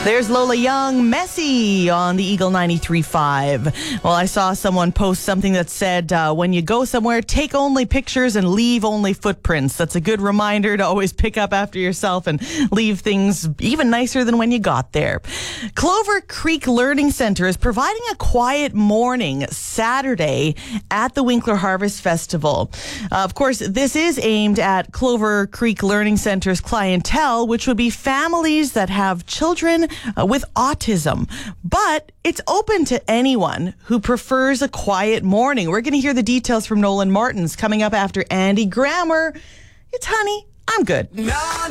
There's Lola Young, Messy on the Eagle 93.5. Well, I saw someone post something that said, when you go somewhere, take only pictures and leave only footprints. That's a good reminder to always pick up after yourself and leave things even nicer than when you got there. Clover Creek Learning Center is providing a quiet morning Saturday at the Winkler Harvest Festival. Of course, this is aimed at Clover Creek Learning Center's clientele, which would be families that have children with autism. But it's open to anyone who prefers a quiet morning. We're going to hear the details from Nolan Martins coming up after Andy Grammer. It's Honey, I'm Good.